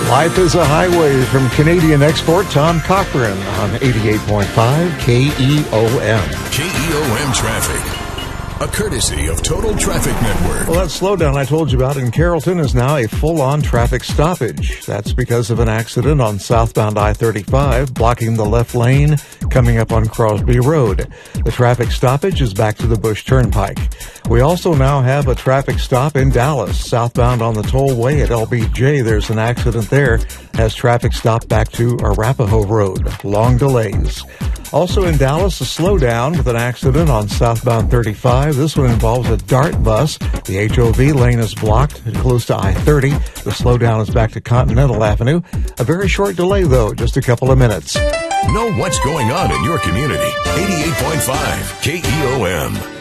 Life is a Highway from Canadian export Tom Cochran on 88.5 KEOM. KEOM Traffic. A courtesy of Total Traffic Network. Well, that slowdown I told you about in Carrollton is now a full-on traffic stoppage. That's because of an accident on southbound I-35, blocking the left lane coming up on Crosby Road. The traffic stoppage is back to the Bush Turnpike. We also now have a traffic stop in Dallas, southbound on the tollway at LBJ. There's an accident there as traffic stopped back to Arapahoe Road. Long delays. Also in Dallas, a slowdown with an accident on southbound 35. This one involves a DART bus. The HOV lane is blocked close to I-30. The slowdown is back to Continental Avenue. A very short delay, though, just a couple of minutes. Know what's going on in your community. 88.5 KEOM.